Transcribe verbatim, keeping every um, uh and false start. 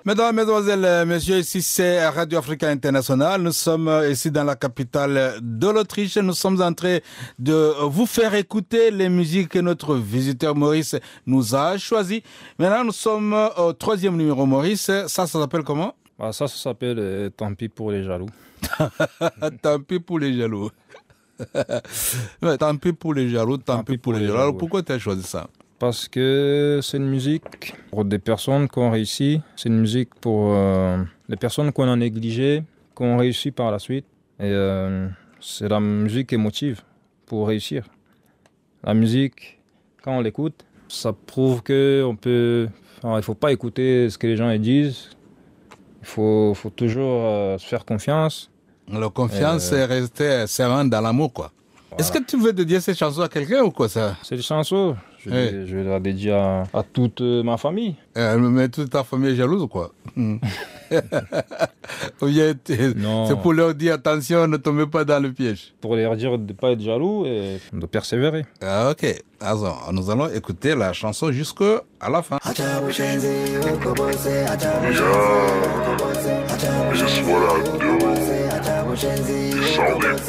Mesdames, Mesdemoiselles, Messieurs, ici c'est Radio Africa International. Nous sommes ici dans la capitale de l'Autriche. Nous sommes en train de vous faire écouter les musiques que notre visiteur Maurice nous a choisies. Maintenant, nous sommes au troisième numéro, Maurice. Ça, ça s'appelle comment? Ah, ça, ça s'appelle euh, Tant pis pour les jaloux. Tant pis pour les jaloux. Tant pis pour les jaloux, tant, tant pis pour, pour les jaloux. Alors, pourquoi tu as choisi ça? Parce que c'est une musique pour des personnes qui ont réussi. C'est une musique pour euh, les personnes qu'on a négligées, qui ont réussi par la suite. Et euh, c'est la musique émotive pour réussir. La musique, quand on l'écoute, ça prouve qu'on peut... Enfin, il ne faut pas écouter ce que les gens disent. Il faut, faut toujours euh, se faire confiance. La confiance, c'est euh... rester serein dans l'amour, quoi. Voilà. Est-ce que tu veux dédier cette chanson à quelqu'un ou quoi ça? C'est des chansons. Je, hey. vais, je vais la dédier à, à toute ma famille. Euh, mais toute ta famille est jalouse ou quoi? Non. C'est pour leur dire attention, ne tombez pas dans le piège. Pour leur dire de ne pas être jaloux et de persévérer. Ah, ok. Alors, nous allons écouter la chanson jusqu'à la fin. Yeah. This is what I do. It's only